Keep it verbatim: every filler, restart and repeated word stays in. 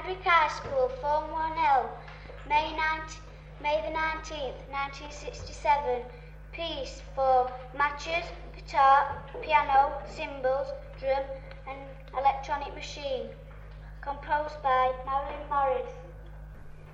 Hardwick High School, Form one L, May, ninth, May the nineteenth, nineteen sixty-seven. Piece for matches, guitar, piano, cymbals, drum and electronic machine. Composed by Marilyn Morris.